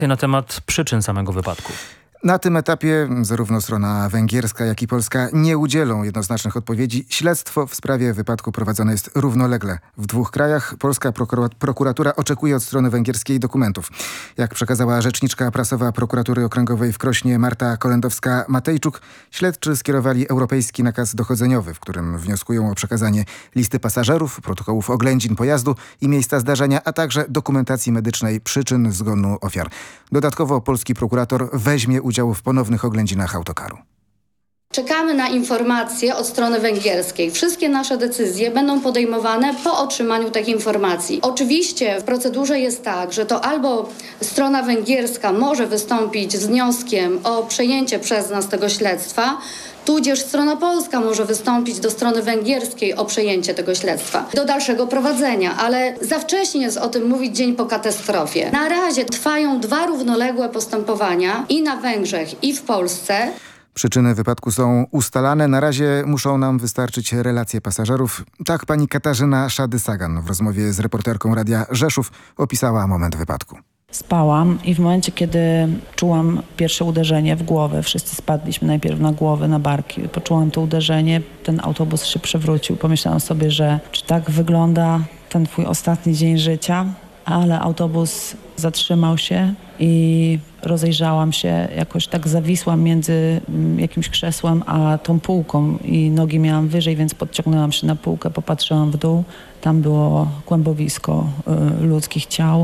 Na temat przyczyn samego wypadku. Na tym etapie zarówno strona węgierska, jak i polska nie udzielą jednoznacznych odpowiedzi. Śledztwo w sprawie wypadku prowadzone jest równolegle w dwóch krajach. Polska prokuratura oczekuje od strony węgierskiej dokumentów. Jak przekazała rzeczniczka prasowa Prokuratury Okręgowej w Krośnie Marta Kolendowska-Matejczuk, śledczy skierowali europejski nakaz dochodzeniowy, w którym wnioskują o przekazanie listy pasażerów, protokołów oględzin pojazdu i miejsca zdarzenia, a także dokumentacji medycznej przyczyn zgonu ofiar. Dodatkowo polski prokurator weźmie udział w ponownych oględzinach autokaru. Czekamy na informacje od strony węgierskiej. Wszystkie nasze decyzje będą podejmowane po otrzymaniu tych informacji. Oczywiście w procedurze jest tak, że to albo strona węgierska może wystąpić z wnioskiem o przejęcie przez nas tego śledztwa, tudzież strona polska może wystąpić do strony węgierskiej o przejęcie tego śledztwa do dalszego prowadzenia, ale za wcześnie jest o tym mówić dzień po katastrofie. Na razie trwają dwa równoległe postępowania i na Węgrzech, i w Polsce. Przyczyny wypadku są ustalane. Na razie muszą nam wystarczyć relacje pasażerów. Tak pani Katarzyna Szady-Sagan w rozmowie z reporterką Radia Rzeszów opisała moment wypadku. Spałam i w momencie, kiedy czułam pierwsze uderzenie w głowę, wszyscy spadliśmy najpierw na głowę, na barki. Poczułam to uderzenie, ten autobus się przewrócił. Pomyślałam sobie, że czy tak wygląda ten twój ostatni dzień życia? Ale autobus zatrzymał się i rozejrzałam się, jakoś tak zawisłam między jakimś krzesłem a tą półką i nogi miałam wyżej, więc podciągnęłam się na półkę, popatrzyłam w dół. Tam było kłębowisko ludzkich ciał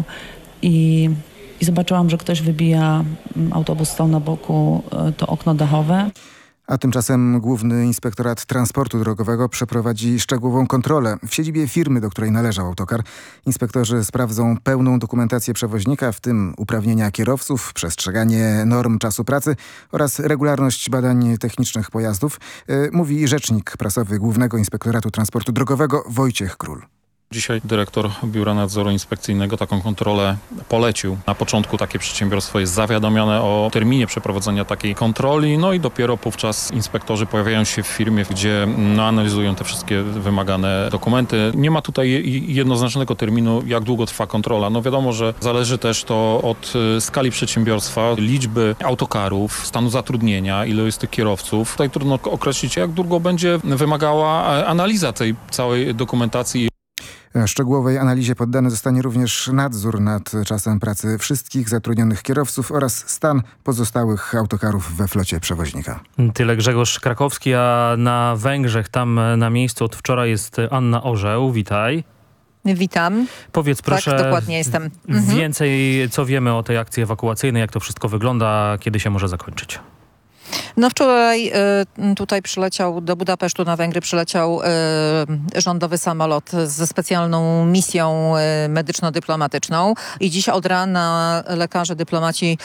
i zobaczyłam, że ktoś wybija, autobus stał na boku, to okno dachowe. A tymczasem Główny Inspektorat Transportu Drogowego przeprowadzi szczegółową kontrolę w siedzibie firmy, do której należał autokar. Inspektorzy sprawdzą pełną dokumentację przewoźnika, w tym uprawnienia kierowców, przestrzeganie norm czasu pracy oraz regularność badań technicznych pojazdów, mówi rzecznik prasowy Głównego Inspektoratu Transportu Drogowego Wojciech Król. Dzisiaj dyrektor Biura Nadzoru Inspekcyjnego taką kontrolę polecił. Na początku takie przedsiębiorstwo jest zawiadomione o terminie przeprowadzenia takiej kontroli, no i dopiero wówczas inspektorzy pojawiają się w firmie, gdzie analizują te wszystkie wymagane dokumenty. Nie ma tutaj jednoznacznego terminu, jak długo trwa kontrola. No wiadomo, że zależy też to od skali przedsiębiorstwa, liczby autokarów, stanu zatrudnienia, ile jest tych kierowców. Tutaj trudno określić, jak długo będzie wymagała analiza tej całej dokumentacji. Szczegółowej analizie poddany zostanie również nadzór nad czasem pracy wszystkich zatrudnionych kierowców oraz stan pozostałych autokarów we flocie przewoźnika. Tyle Grzegorz Krakowski, a na Węgrzech, tam na miejscu od wczoraj jest Anna Orzeł. Witaj. Witam. Powiedz proszę, tak, dokładnie jestem. Więcej, co wiemy o tej akcji ewakuacyjnej, jak to wszystko wygląda, kiedy się może zakończyć? No wczoraj tutaj przyleciał, do Budapesztu na Węgry przyleciał rządowy samolot ze specjalną misją medyczno-dyplomatyczną i dziś od rana lekarze, dyplomaci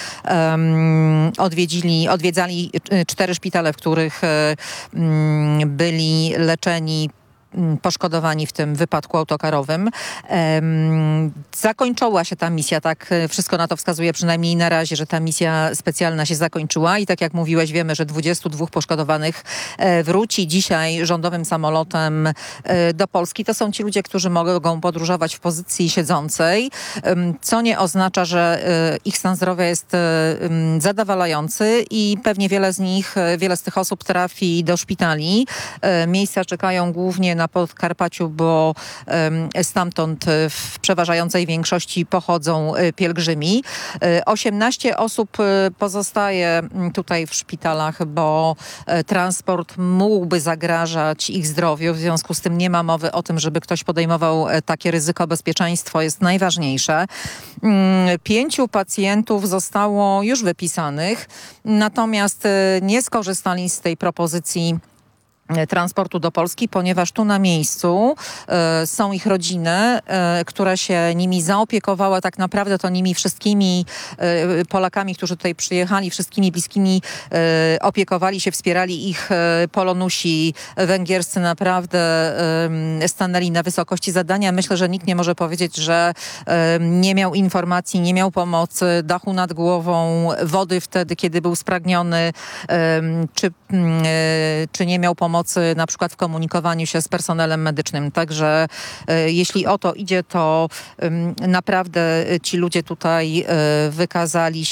odwiedzali 4 szpitale, w których byli leczeni poszkodowani w tym wypadku autokarowym. Zakończyła się ta misja, tak wszystko na to wskazuje, przynajmniej na razie, że ta misja specjalna się zakończyła i tak jak mówiłeś, wiemy, że 22 poszkodowanych wróci dzisiaj rządowym samolotem do Polski. To są ci ludzie, którzy mogą podróżować w pozycji siedzącej, co nie oznacza, że ich stan zdrowia jest zadowalający i pewnie wiele z tych osób trafi do szpitali. Miejsca czekają głównie na Podkarpaciu, bo stamtąd w przeważającej większości pochodzą pielgrzymi. 18 osób pozostaje tutaj w szpitalach, bo transport mógłby zagrażać ich zdrowiu. W związku z tym nie ma mowy o tym, żeby ktoś podejmował takie ryzyko. Bezpieczeństwo jest najważniejsze. 5 pacjentów zostało już wypisanych, natomiast nie skorzystali z tej propozycji transportu do Polski, ponieważ tu na miejscu są ich rodziny, które się nimi zaopiekowały. Tak naprawdę to nimi wszystkimi Polakami, którzy tutaj przyjechali, wszystkimi bliskimi opiekowali się, wspierali ich Polonusi węgierscy. Naprawdę stanęli na wysokości zadania. Myślę, że nikt nie może powiedzieć, że nie miał informacji, nie miał pomocy, dachu nad głową, wody wtedy, kiedy był spragniony, czy nie miał pomocy pomocy na przykład w komunikowaniu się z personelem medycznym. Także jeśli o to idzie, to naprawdę ci ludzie tutaj wykazali